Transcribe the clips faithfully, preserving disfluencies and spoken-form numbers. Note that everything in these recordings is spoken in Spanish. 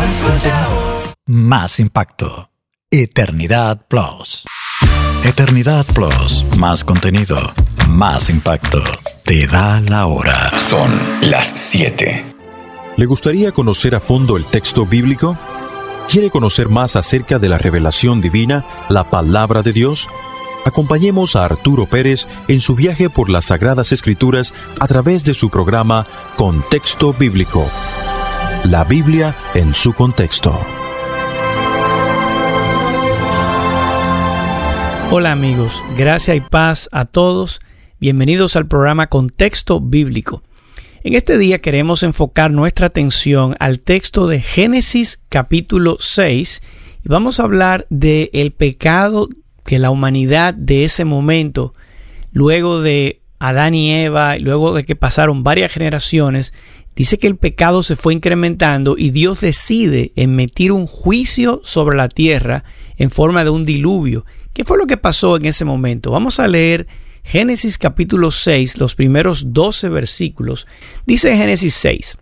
Más contenido. Más impacto. Eternidad Plus. Eternidad Plus. Más contenido. Más impacto. Te da la hora. Son las siete. ¿Le gustaría conocer a fondo el texto bíblico? ¿Quiere conocer más acerca de la revelación divina, la palabra de Dios? Acompañemos a Arturo Pérez en su viaje por las Sagradas Escrituras a través de su programa Contexto Bíblico. La Biblia en su contexto. Hola amigos, gracia y paz a todos. Bienvenidos al programa Contexto Bíblico. En este día queremos enfocar nuestra atención al texto de Génesis capítulo seis y vamos a hablar del pecado que la humanidad de ese momento, luego de Adán y Eva, luego de que pasaron varias generaciones, dice que el pecado se fue incrementando y Dios decide emitir un juicio sobre la tierra en forma de un diluvio. ¿Qué fue lo que pasó en ese momento? Vamos a leer Génesis capítulo seis, los primeros doce versículos. Dice Génesis seis: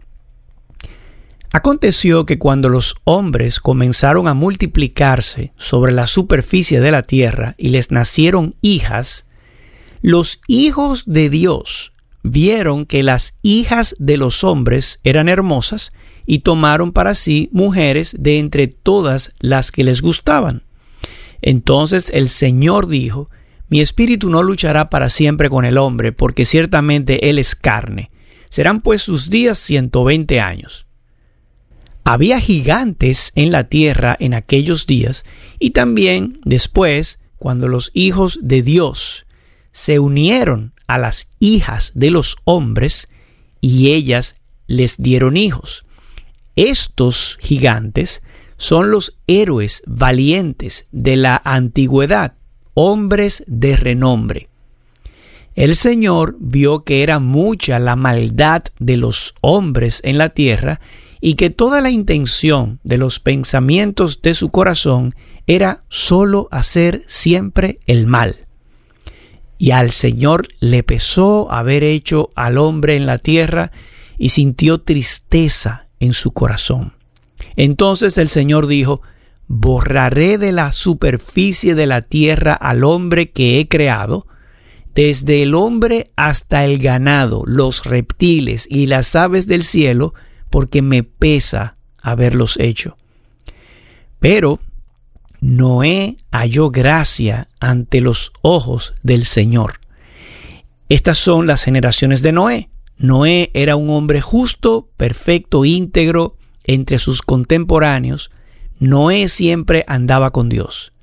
Aconteció que cuando los hombres comenzaron a multiplicarse sobre la superficie de la tierra y les nacieron hijas, los hijos de Dios vieron que las hijas de los hombres eran hermosas y tomaron para sí mujeres de entre todas las que les gustaban. Entonces el Señor dijo: Mi espíritu no luchará para siempre con el hombre, porque ciertamente él es carne. Serán pues sus días ciento veinte años. Había gigantes en la tierra en aquellos días, y también después, cuando los hijos de Dios se unieron a las hijas de los hombres, y ellas les dieron hijos. Estos gigantes son los héroes valientes de la antigüedad, hombres de renombre. El Señor vio que era mucha la maldad de los hombres en la tierra, y que toda la intención de los pensamientos de su corazón era solo hacer siempre el mal. Y al Señor le pesó haber hecho al hombre en la tierra y sintió tristeza en su corazón. Entonces el Señor dijo: Borraré de la superficie de la tierra al hombre que he creado, desde el hombre hasta el ganado, los reptiles y las aves del cielo, porque me pesa haberlos hecho. Pero Noé halló gracia ante los ojos del Señor. Estas son las generaciones de Noé. Noé era un hombre justo, perfecto, íntegro entre sus contemporáneos. Noé siempre andaba con Dios.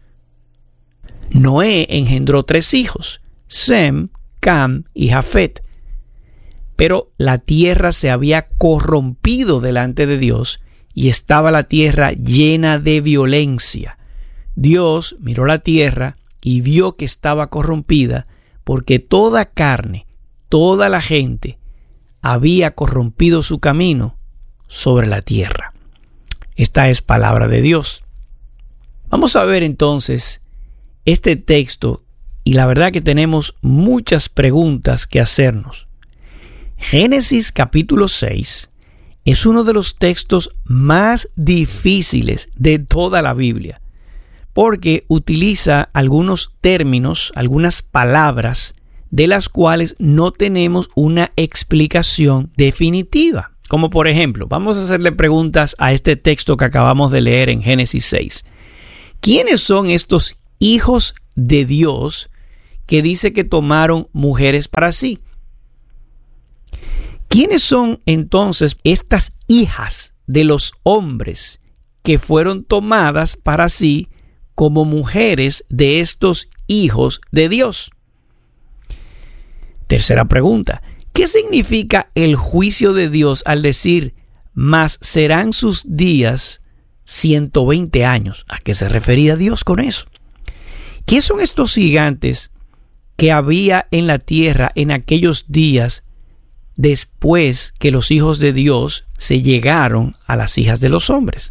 Noé engendró tres hijos, Sem, Cam y Jafet. Pero la tierra se había corrompido delante de Dios y estaba la tierra llena de violencia. Dios miró la tierra y vio que estaba corrompida porque toda carne, toda la gente, había corrompido su camino sobre la tierra. Esta es palabra de Dios. Vamos a ver entonces este texto y la verdad que tenemos muchas preguntas que hacernos. Génesis capítulo seis es uno de los textos más difíciles de toda la Biblia, porque utiliza algunos términos, algunas palabras, de las cuales no tenemos una explicación definitiva. Como por ejemplo, vamos a hacerle preguntas a este texto que acabamos de leer en Génesis seis. ¿Quiénes son estos hijos de Dios que dice que tomaron mujeres para sí? ¿Quiénes son entonces estas hijas de los hombres que fueron tomadas para sí como mujeres de estos hijos de Dios? Tercera pregunta: ¿qué significa el juicio de Dios al decir, mas serán sus días ciento veinte años? ¿A qué se refería Dios con eso? ¿Qué son estos gigantes que había en la tierra en aquellos días después que los hijos de Dios se llegaron a las hijas de los hombres?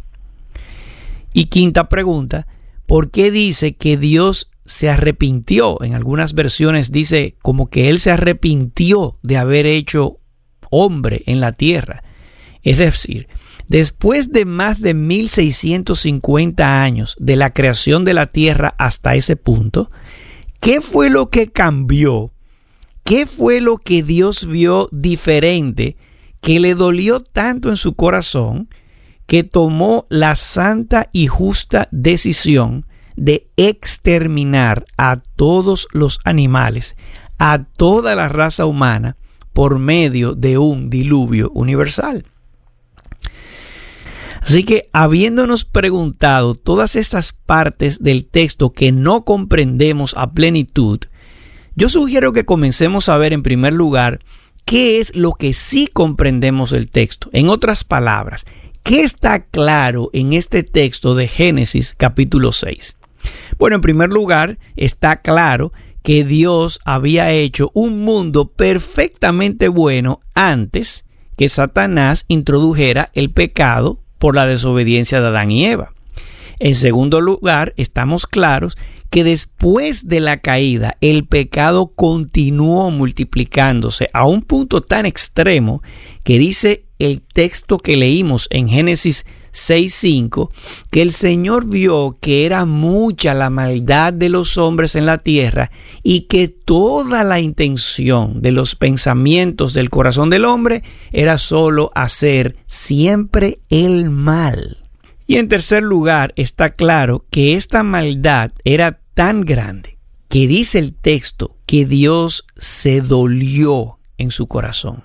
Y quinta pregunta: ¿por qué dice que Dios se arrepintió? En algunas versiones dice como que Él se arrepintió de haber hecho hombre en la tierra. Es decir, Después de más de mil seiscientos cincuenta años de la creación de la tierra hasta ese punto, ¿qué fue lo que cambió? ¿Qué fue lo que Dios vio diferente, que le dolió tanto en su corazón, que tomó la santa y justa decisión de exterminar a todos los animales, a toda la raza humana, por medio de un diluvio universal? Así que, habiéndonos preguntado todas estas partes del texto que no comprendemos a plenitud, yo sugiero que comencemos a ver en primer lugar qué es lo que sí comprendemos del texto. En otras palabras, ¿qué está claro en este texto de Génesis capítulo seis? Bueno, en primer lugar, está claro que Dios había hecho un mundo perfectamente bueno antes que Satanás introdujera el pecado por la desobediencia de Adán y Eva. En segundo lugar, estamos claros que después de la caída, el pecado continuó multiplicándose a un punto tan extremo que dice el texto que leímos en Génesis seis cinco, que el Señor vio que era mucha la maldad de los hombres en la tierra y que toda la intención de los pensamientos del corazón del hombre era solo hacer siempre el mal. Y en tercer lugar, está claro que esta maldad era tan grande que dice el texto que Dios se dolió en su corazón.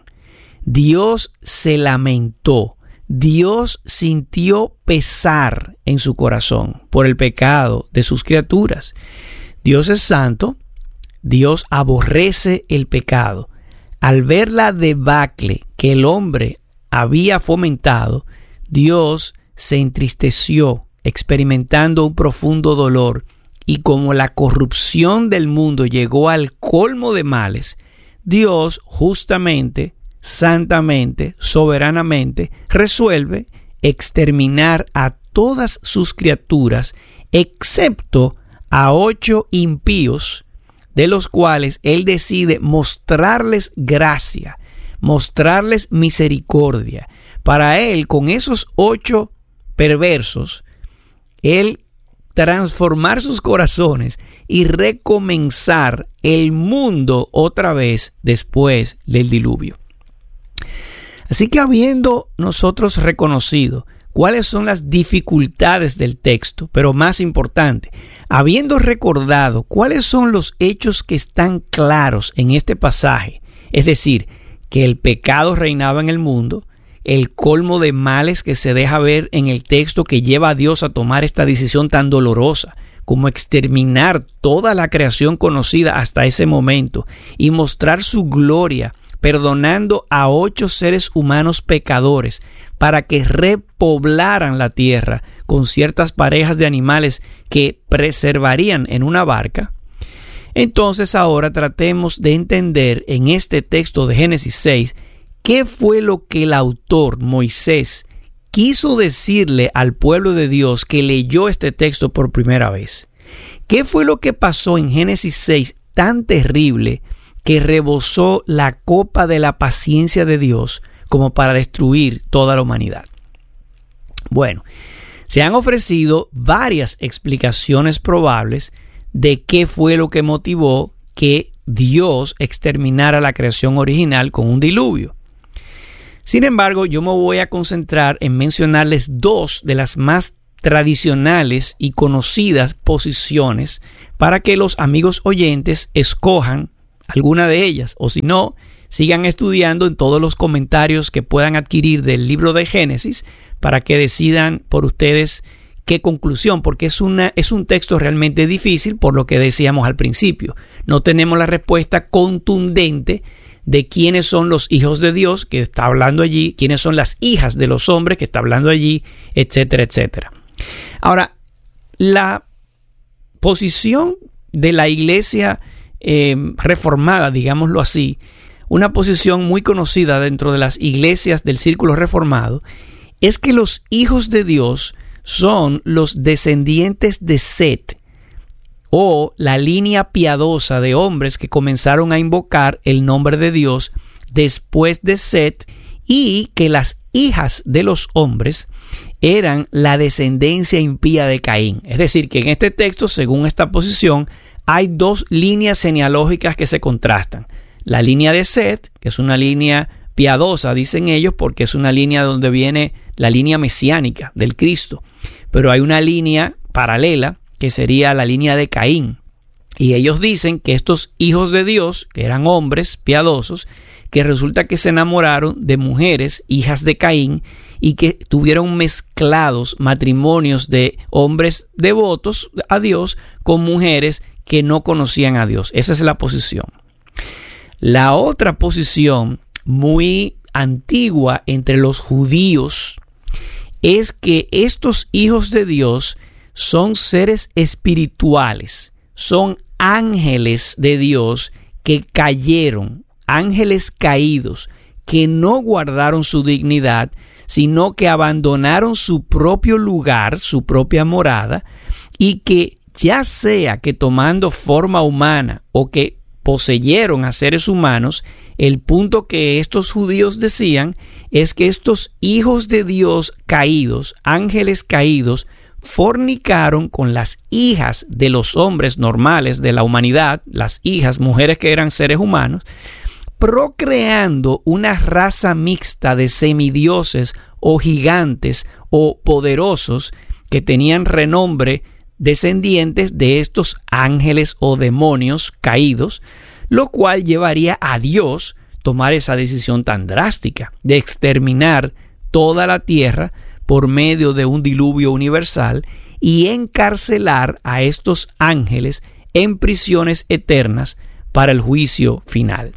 Dios se lamentó. Dios sintió pesar en su corazón por el pecado de sus criaturas. Dios es santo. Dios aborrece el pecado. Al ver la debacle que el hombre había fomentado, Dios se entristeció, experimentando un profundo dolor, y como la corrupción del mundo llegó al colmo de males, Dios justamente, santamente, soberanamente, resuelve exterminar a todas sus criaturas, excepto a ocho impíos, de los cuales Él decide mostrarles gracia, mostrarles misericordia. Para Él, con esos ocho perversos, Él transformar sus corazones y recomenzar el mundo otra vez después del diluvio. Así que, habiendo nosotros reconocido cuáles son las dificultades del texto, pero más importante, habiendo recordado cuáles son los hechos que están claros en este pasaje, es decir, que el pecado reinaba en el mundo, el colmo de males que se deja ver en el texto que lleva a Dios a tomar esta decisión tan dolorosa, como exterminar toda la creación conocida hasta ese momento y mostrar su gloria, perdonando a ocho seres humanos pecadores para que repoblaran la tierra con ciertas parejas de animales que preservarían en una barca. Entonces ahora tratemos de entender en este texto de Génesis seis qué fue lo que el autor Moisés quiso decirle al pueblo de Dios que leyó este texto por primera vez. ¿Qué fue lo que pasó en Génesis seis tan terrible que rebosó la copa de la paciencia de Dios como para destruir toda la humanidad? Bueno, se han ofrecido varias explicaciones probables de qué fue lo que motivó que Dios exterminara la creación original con un diluvio. Sin embargo, yo me voy a concentrar en mencionarles dos de las más tradicionales y conocidas posiciones para que los amigos oyentes escojan alguna de ellas, o si no, sigan estudiando en todos los comentarios que puedan adquirir del libro de Génesis para que decidan por ustedes qué conclusión, porque es, una, es un texto realmente difícil, por lo que decíamos al principio. No tenemos la respuesta contundente de quiénes son los hijos de Dios que está hablando allí, quiénes son las hijas de los hombres que está hablando allí, etcétera, etcétera. Ahora, la posición de la iglesia eh, reformada, digámoslo así, una posición muy conocida dentro de las iglesias del círculo reformado, es que los hijos de Dios son los descendientes de Set, o la línea piadosa de hombres que comenzaron a invocar el nombre de Dios después de Set, y que las hijas de los hombres eran la descendencia impía de Caín. Es decir, que en este texto, según esta posición, hay dos líneas genealógicas que se contrastan. La línea de Set, que es una línea piadosa, dicen ellos, porque es una línea donde viene la línea mesiánica del Cristo. Pero hay una línea paralela que sería la línea de Caín. Y ellos dicen que estos hijos de Dios, que eran hombres piadosos, que resulta que se enamoraron de mujeres, hijas de Caín, y que tuvieron mezclados matrimonios de hombres devotos a Dios con mujeres que no conocían a Dios. Esa es la posición. La otra posición, muy antigua entre los judíos, es que estos hijos de Dios son seres espirituales, son ángeles de Dios que cayeron, ángeles caídos, que no guardaron su dignidad, sino que abandonaron su propio lugar, su propia morada, y que ya sea que tomando forma humana o que poseyeron a seres humanos, el punto que estos judíos decían es que estos hijos de Dios caídos, ángeles caídos, fornicaron con las hijas de los hombres normales de la humanidad, las hijas, mujeres que eran seres humanos, procreando una raza mixta de semidioses o gigantes o poderosos que tenían renombre, descendientes de estos ángeles o demonios caídos, lo cual llevaría a Dios tomar esa decisión tan drástica de exterminar toda la tierra por medio de un diluvio universal y encarcelar a estos ángeles en prisiones eternas para el juicio final.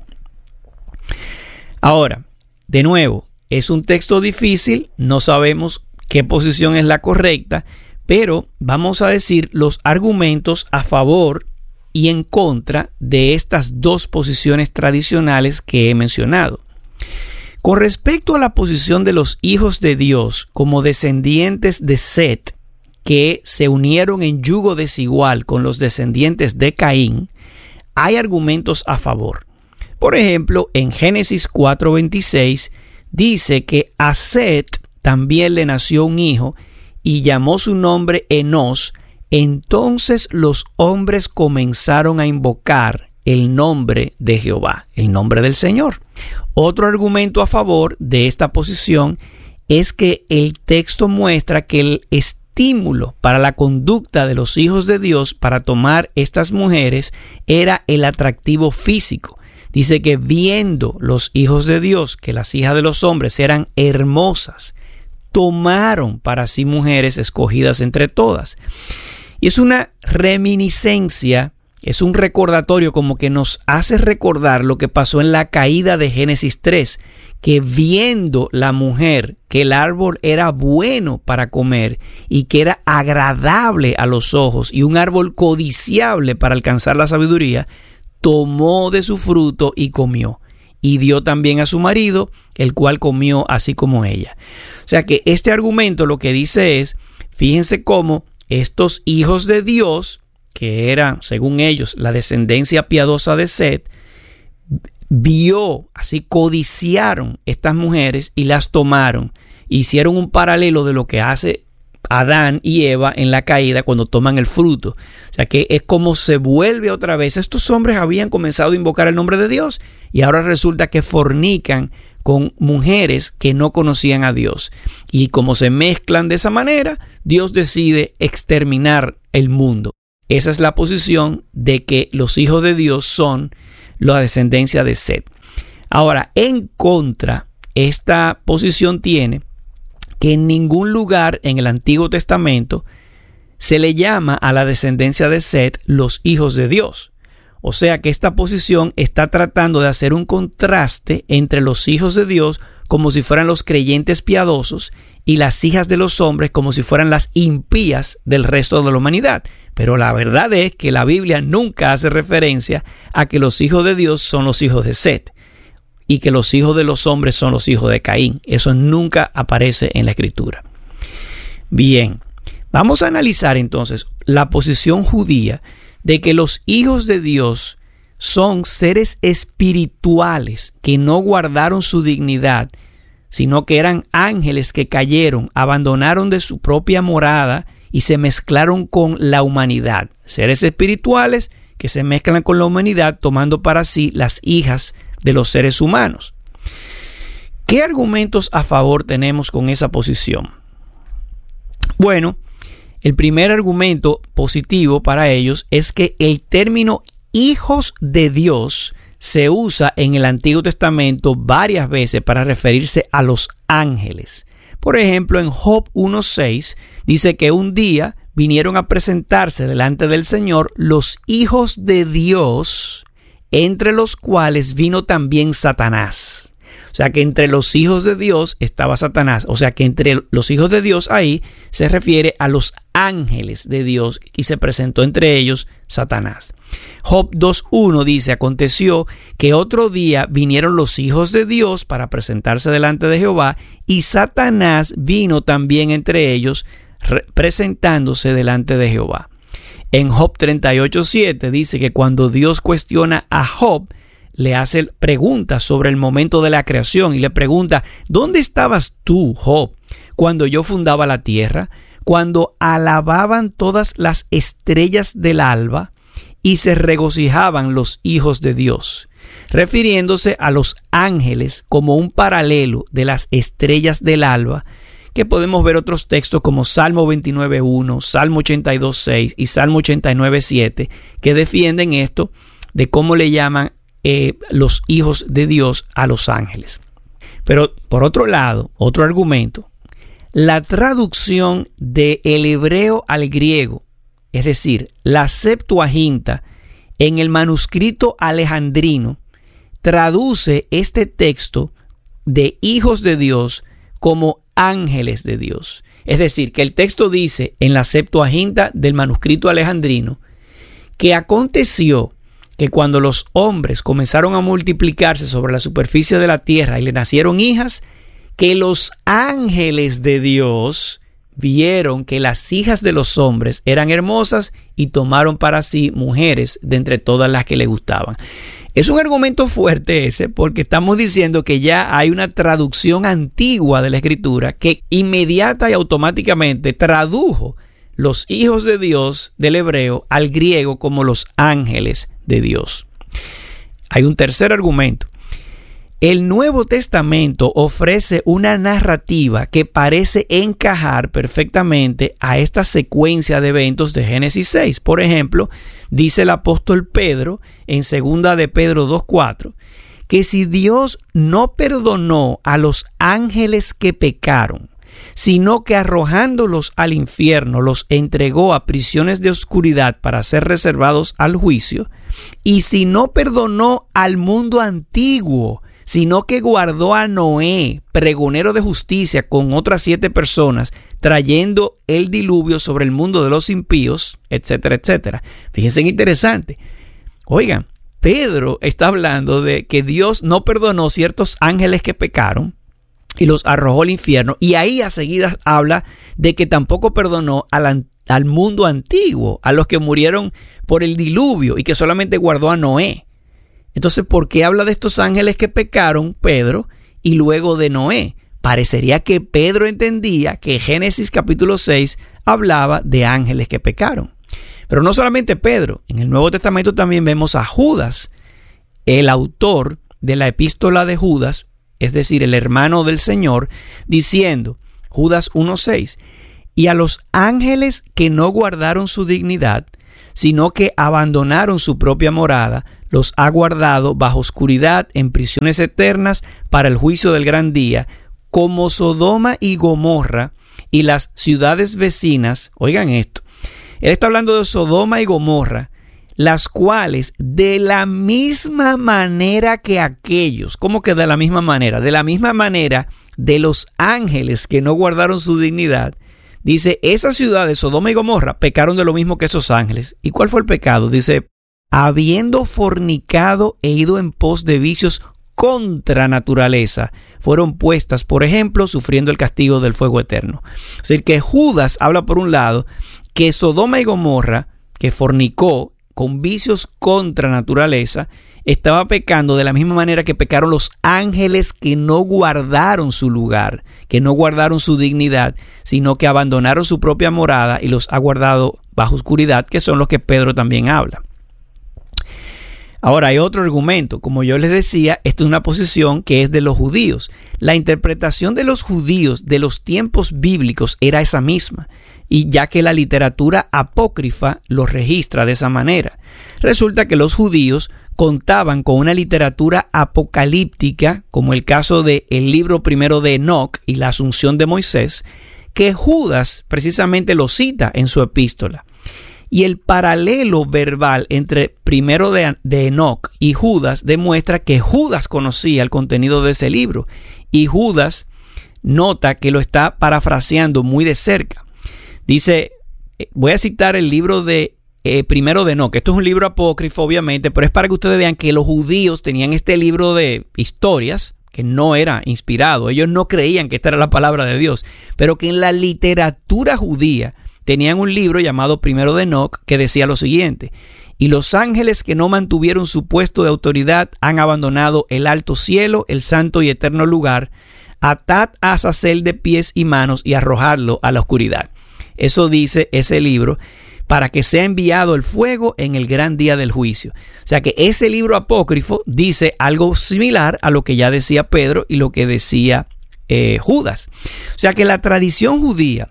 Ahora, de nuevo, es un texto difícil, no sabemos qué posición es la correcta, pero vamos a decir los argumentos a favor y en contra de estas dos posiciones tradicionales que he mencionado. Con respecto a la posición de los hijos de Dios como descendientes de Set, que se unieron en yugo desigual con los descendientes de Caín, hay argumentos a favor. Por ejemplo, en Génesis cuatro veintiséis dice que a Set también le nació un hijo y llamó su nombre Enos. Entonces los hombres comenzaron a invocar el nombre de Jehová, el nombre del Señor. Otro argumento a favor de esta posición es que el texto muestra que el estímulo para la conducta de los hijos de Dios para tomar estas mujeres era el atractivo físico. Dice que viendo los hijos de Dios que las hijas de los hombres eran hermosas, tomaron para sí mujeres escogidas entre todas. Y es una reminiscencia, es un recordatorio como que nos hace recordar lo que pasó en la caída de Génesis tres, que viendo la mujer que el árbol era bueno para comer y que era agradable a los ojos y un árbol codiciable para alcanzar la sabiduría, tomó de su fruto y comió. Y dio también a su marido, el cual comió así como ella. O sea que este argumento lo que dice es, fíjense cómo estos hijos de Dios, que eran, según ellos, la descendencia piadosa de Set, vio, así codiciaron estas mujeres y las tomaron. Hicieron un paralelo de lo que hace Adán y Eva en la caída cuando toman el fruto. O sea que es como se vuelve otra vez. Estos hombres habían comenzado a invocar el nombre de Dios y ahora resulta que fornican con mujeres que no conocían a Dios. Y como se mezclan de esa manera, Dios decide exterminar el mundo. Esa es la posición de que los hijos de Dios son la descendencia de Set. Ahora, en contra, esta posición tiene que en ningún lugar en el Antiguo Testamento se le llama a la descendencia de Set los hijos de Dios. O sea que esta posición está tratando de hacer un contraste entre los hijos de Dios como si fueran los creyentes piadosos y las hijas de los hombres como si fueran las impías del resto de la humanidad. Pero la verdad es que la Biblia nunca hace referencia a que los hijos de Dios son los hijos de Set y que los hijos de los hombres son los hijos de Caín. Eso nunca aparece en la Escritura. Bien, vamos a analizar entonces la posición judía de que los hijos de Dios son seres espirituales que no guardaron su dignidad, sino que eran ángeles que cayeron, abandonaron de su propia morada y se mezclaron con la humanidad. Seres espirituales que se mezclan con la humanidad, tomando para sí las hijas de los seres humanos. ¿Qué argumentos a favor tenemos con esa posición? Bueno, el primer argumento positivo para ellos es que el término hijos de Dios se usa en el Antiguo Testamento varias veces para referirse a los ángeles. Por ejemplo, en Job uno seis dice que un día vinieron a presentarse delante del Señor los hijos de Dios, entre los cuales vino también Satanás. O sea que entre los hijos de Dios estaba Satanás. O sea que entre los hijos de Dios ahí se refiere a los ángeles de Dios y se presentó entre ellos Satanás. Job dos uno dice: aconteció que otro día vinieron los hijos de Dios para presentarse delante de Jehová, y Satanás vino también entre ellos, presentándose delante de Jehová. En Job treinta y ocho siete dice que cuando Dios cuestiona a Job, le hace preguntas sobre el momento de la creación y le pregunta: ¿dónde estabas tú, Job, cuando yo fundaba la tierra, cuando alababan todas las estrellas del alba y se regocijaban los hijos de Dios? Refiriéndose a los ángeles como un paralelo de las estrellas del alba, que podemos ver otros textos como Salmo veintinueve uno, Salmo ochenta y dos seis y Salmo ochenta y nueve siete, que defienden esto de cómo le llaman eh, los hijos de Dios a los ángeles. Pero por otro lado, otro argumento, la traducción del hebreo al griego, es decir, la Septuaginta, en el manuscrito alejandrino, traduce este texto de hijos de Dios como ángeles de Dios. Es decir, que el texto dice en la Septuaginta del manuscrito alejandrino que aconteció que cuando los hombres comenzaron a multiplicarse sobre la superficie de la tierra y le nacieron hijas, que los ángeles de Dios vieron que las hijas de los hombres eran hermosas y tomaron para sí mujeres de entre todas las que les gustaban. Es un argumento fuerte ese, porque estamos diciendo que ya hay una traducción antigua de la Escritura que inmediata y automáticamente tradujo los hijos de Dios del hebreo al griego como los ángeles de Dios. Hay un tercer argumento. El Nuevo Testamento ofrece una narrativa que parece encajar perfectamente a esta secuencia de eventos de Génesis seis. Por ejemplo, dice el apóstol Pedro en segunda de Pedro dos cuatro que si Dios no perdonó a los ángeles que pecaron, sino que arrojándolos al infierno los entregó a prisiones de oscuridad para ser reservados al juicio, y si no perdonó al mundo antiguo, sino que guardó a Noé, pregonero de justicia, con otras siete personas, trayendo el diluvio sobre el mundo de los impíos, etcétera, etcétera. Fíjense qué interesante. Oigan, Pedro está hablando de que Dios no perdonó ciertos ángeles que pecaron y los arrojó al infierno, y ahí a seguidas habla de que tampoco perdonó al, al mundo antiguo, a los que murieron por el diluvio, y que solamente guardó a Noé. Entonces, ¿por qué habla de estos ángeles que pecaron Pedro y luego de Noé? Parecería que Pedro entendía que Génesis capítulo seis hablaba de ángeles que pecaron. Pero no solamente Pedro, en el Nuevo Testamento también vemos a Judas, el autor de la epístola de Judas, es decir, el hermano del Señor, diciendo, Judas uno seis, y a los ángeles que no guardaron su dignidad, sino que abandonaron su propia morada, los ha guardado bajo oscuridad en prisiones eternas para el juicio del gran día, como Sodoma y Gomorra y las ciudades vecinas. Oigan esto, él está hablando de Sodoma y Gomorra, las cuales de la misma manera que aquellos, ¿cómo que de la misma manera? De la misma manera de los ángeles que no guardaron su dignidad. Dice, esas ciudades, Sodoma y Gomorra, pecaron de lo mismo que esos ángeles. ¿Y cuál fue el pecado? Dice, habiendo fornicado e ido en pos de vicios contra naturaleza, fueron puestas, por ejemplo, sufriendo el castigo del fuego eterno. Es decir, que Judas habla por un lado que Sodoma y Gomorra, que fornicó con vicios contra naturaleza, estaba pecando de la misma manera que pecaron los ángeles que no guardaron su lugar, que no guardaron su dignidad, sino que abandonaron su propia morada y los ha guardado bajo oscuridad, que son los que Pedro también habla. Ahora hay otro argumento. Como yo les decía, esta es una posición que es de los judíos. La interpretación de los judíos de los tiempos bíblicos era esa misma, y ya que la literatura apócrifa los registra de esa manera. Resulta que los judíos contaban con una literatura apocalíptica, como el caso del libro primero de Enoc y la Asunción de Moisés, que Judas precisamente lo cita en su epístola. Y el paralelo verbal entre primero de, de Enoc y Judas demuestra que Judas conocía el contenido de ese libro, y Judas nota que lo está parafraseando muy de cerca. Dice, voy a citar el libro de eh, primero de Enoc. Esto es un libro apócrifo, obviamente, pero es para que ustedes vean que los judíos tenían este libro de historias que no era inspirado. Ellos no creían que esta era la palabra de Dios, pero que en la literatura judía tenían un libro llamado Primero de Enoc que decía lo siguiente: y los ángeles que no mantuvieron su puesto de autoridad han abandonado el alto cielo, el santo y eterno lugar. Atad a Azazel de pies y manos y arrojadlo a la oscuridad. Eso dice ese libro, para que sea enviado el fuego en el gran día del juicio. O sea que ese libro apócrifo dice algo similar a lo que ya decía Pedro y lo que decía eh, Judas. O sea que la tradición judía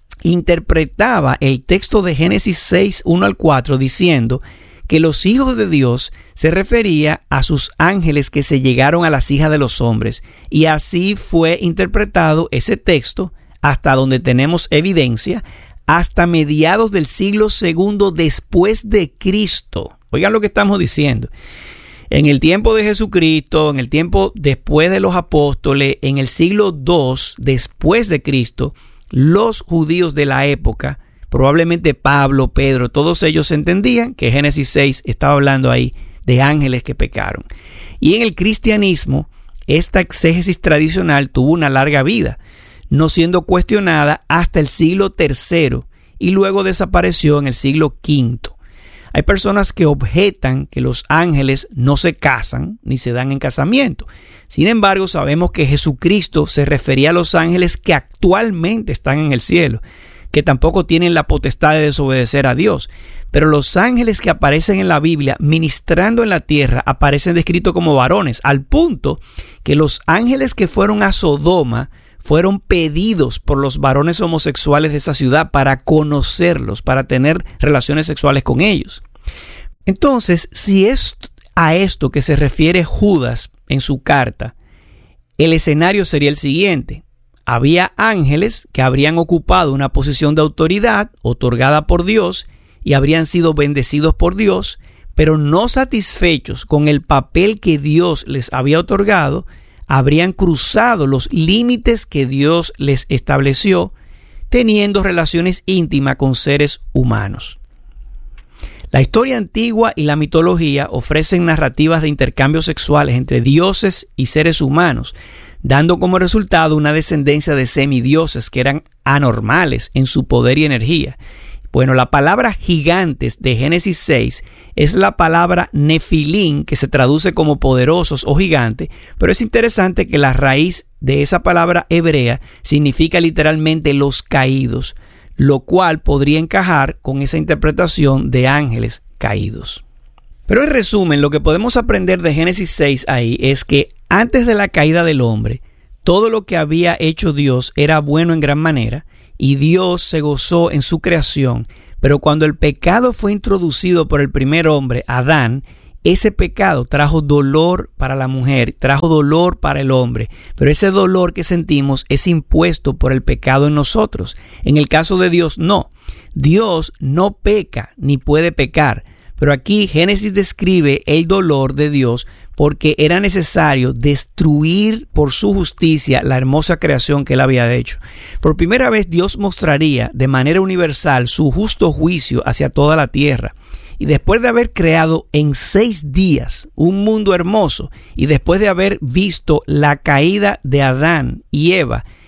interpretaba el texto de Génesis seis, uno al cuatro, diciendo que los hijos de Dios se refería a sus ángeles que se llegaron a las hijas de los hombres, y así fue interpretado ese texto hasta donde tenemos evidencia, hasta mediados del siglo segundo después de Cristo. Oigan lo que estamos diciendo. En el tiempo de Jesucristo, en el tiempo después de los apóstoles, en el siglo dos después de Cristo, los judíos de la época, probablemente Pablo, Pedro, todos ellos entendían que Génesis seis estaba hablando ahí de ángeles que pecaron. Y en el cristianismo, esta exégesis tradicional tuvo una larga vida, no siendo cuestionada hasta el siglo tercero y luego desapareció en el siglo quinto. Hay personas que objetan que los ángeles no se casan ni se dan en casamiento. Sin embargo, sabemos que Jesucristo se refería a los ángeles que actualmente están en el cielo, que tampoco tienen la potestad de desobedecer a Dios. Pero los ángeles que aparecen en la Biblia ministrando en la tierra aparecen descritos como varones, al punto que los ángeles que fueron a Sodoma fueron pedidos por los varones homosexuales de esa ciudad para conocerlos, para tener relaciones sexuales con ellos. Entonces, si es a esto que se refiere Judas en su carta, el escenario sería el siguiente. Había ángeles que habrían ocupado una posición de autoridad otorgada por Dios y habrían sido bendecidos por Dios, pero no satisfechos con el papel que Dios les había otorgado, habrían cruzado los límites que Dios les estableció, teniendo relaciones íntimas con seres humanos. La historia antigua y la mitología ofrecen narrativas de intercambios sexuales entre dioses y seres humanos, dando como resultado una descendencia de semidioses que eran anormales en su poder y energía. Bueno, la palabra gigantes de Génesis seis es la palabra nefilín, que se traduce como poderosos o gigante, pero es interesante que la raíz de esa palabra hebrea significa literalmente los caídos, lo cual podría encajar con esa interpretación de ángeles caídos. Pero en resumen, lo que podemos aprender de Génesis seis ahí es que antes de la caída del hombre, todo lo que había hecho Dios era bueno en gran manera, y Dios se gozó en su creación, pero cuando el pecado fue introducido por el primer hombre, Adán, ese pecado trajo dolor para la mujer, trajo dolor para el hombre, pero ese dolor que sentimos es impuesto por el pecado en nosotros. En el caso de Dios, no. Dios no peca ni puede pecar, pero aquí Génesis describe el dolor de Dios porque era necesario destruir por su justicia la hermosa creación que él había hecho. Por primera vez Dios mostraría de manera universal su justo juicio hacia toda la tierra. Y después de haber creado en seis días un mundo hermoso, y después de haber visto la caída de Adán y Eva,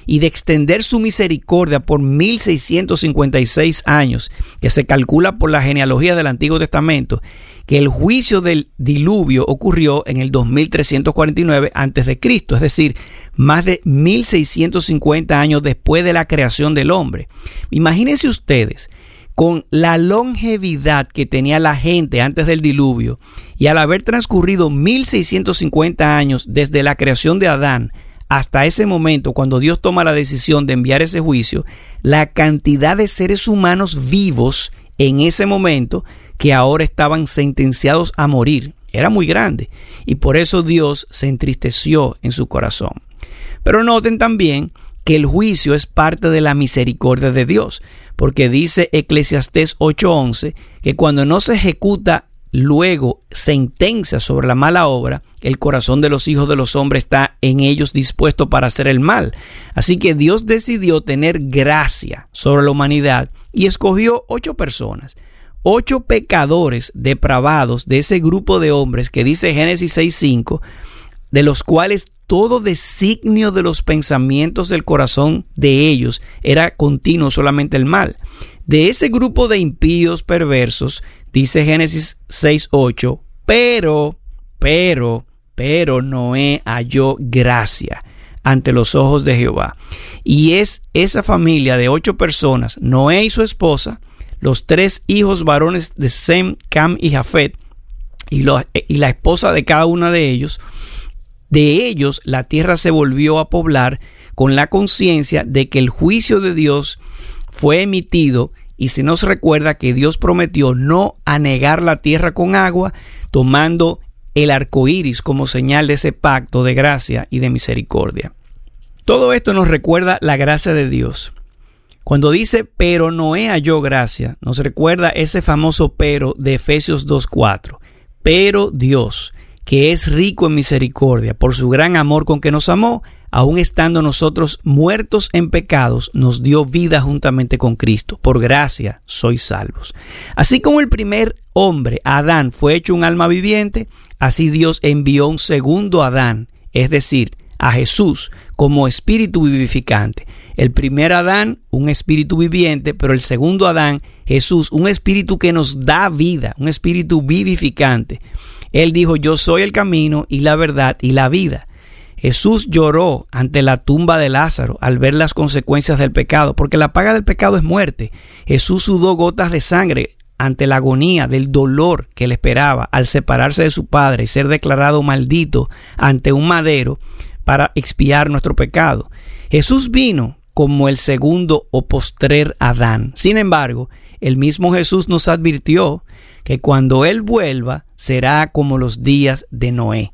y de extender su misericordia por mil seiscientos cincuenta y seis años, que se calcula por la genealogía del Antiguo Testamento, que el juicio del diluvio ocurrió en el dos mil trescientos cuarenta y nueve antes de Cristo, es decir, más de mil seiscientos cincuenta años después de la creación del hombre. Imagínense ustedes, con la longevidad que tenía la gente antes del diluvio, y al haber transcurrido mil seiscientos cincuenta años desde la creación de Adán hasta ese momento, cuando Dios toma la decisión de enviar ese juicio, la cantidad de seres humanos vivos en ese momento que ahora estaban sentenciados a morir era muy grande, y por eso Dios se entristeció en su corazón. Pero noten también que el juicio es parte de la misericordia de Dios, porque dice Eclesiastés ocho once que cuando no se ejecuta luego sentencia sobre la mala obra, el corazón de los hijos de los hombres está en ellos dispuesto para hacer el mal. Así que Dios decidió tener gracia sobre la humanidad y escogió ocho personas, ocho pecadores depravados de ese grupo de hombres que dice Génesis seis cinco, de los cuales todo designio de los pensamientos del corazón de ellos era continuo solamente el mal. De ese grupo de impíos perversos, dice Génesis seis ocho, pero, pero, pero Noé halló gracia ante los ojos de Jehová. Y es esa familia de ocho personas, Noé y su esposa, los tres hijos varones de Sem, Cam y Jafet, y, lo, y la esposa de cada uno de ellos. De ellos la tierra se volvió a poblar con la conciencia de que el juicio de Dios fue emitido, y se nos recuerda que Dios prometió no anegar la tierra con agua, tomando el arco iris como señal de ese pacto de gracia y de misericordia. Todo esto nos recuerda la gracia de Dios. Cuando dice, pero Noé halló gracia, nos recuerda ese famoso pero de Efesios dos cuatro. Pero Dios, que es rico en misericordia, por su gran amor con que nos amó, aun estando nosotros muertos en pecados, nos dio vida juntamente con Cristo. Por gracia sois salvos. Así como el primer hombre, Adán, fue hecho un alma viviente, así Dios envió un segundo Adán, es decir, a Jesús, como espíritu vivificante. El primer Adán, un espíritu viviente, pero el segundo Adán, Jesús, un espíritu que nos da vida, un espíritu vivificante. Él dijo, yo soy el camino y la verdad y la vida. Jesús lloró ante la tumba de Lázaro al ver las consecuencias del pecado, porque la paga del pecado es muerte. Jesús sudó gotas de sangre ante la agonía del dolor que le esperaba al separarse de su Padre y ser declarado maldito ante un madero para expiar nuestro pecado. Jesús vino como el segundo o postrer Adán. Sin embargo, el mismo Jesús nos advirtió que cuando Él vuelva será como los días de Noé.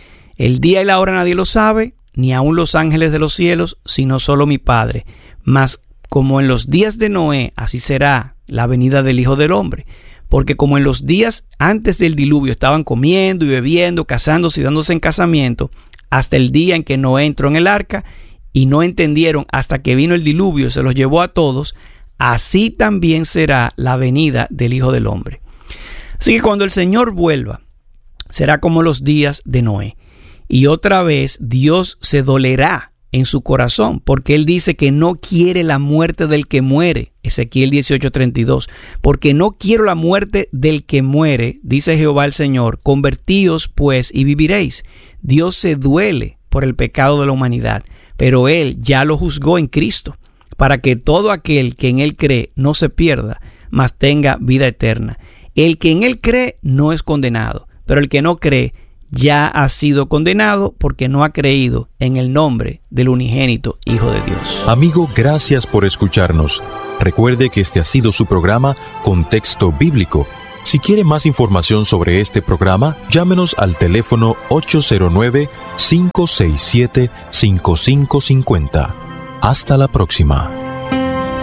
El día y la hora nadie lo sabe, ni aun los ángeles de los cielos, sino solo mi Padre. Mas como en los días de Noé, así será la venida del Hijo del Hombre. Porque como en los días antes del diluvio estaban comiendo y bebiendo, casándose y dándose en casamiento, hasta el día en que Noé entró en el arca, y no entendieron hasta que vino el diluvio y se los llevó a todos, así también será la venida del Hijo del Hombre. Así que cuando el Señor vuelva, será como los días de Noé. Y otra vez Dios se dolerá en su corazón, porque Él dice que no quiere la muerte del que muere. Ezequiel dieciocho treinta y dos. Porque no quiero la muerte del que muere, dice Jehová el Señor. Convertíos pues y viviréis. Dios se duele por el pecado de la humanidad, pero Él ya lo juzgó en Cristo, para que todo aquel que en Él cree no se pierda, mas tenga vida eterna. El que en Él cree no es condenado, pero el que no cree ya ha sido condenado porque no ha creído en el nombre del unigénito Hijo de Dios. Amigo, gracias por escucharnos. Recuerde que este ha sido su programa Contexto Bíblico. Si quiere más información sobre este programa, llámenos al teléfono ocho cero nueve, cinco seis siete, cinco cinco cinco cero. Hasta la próxima.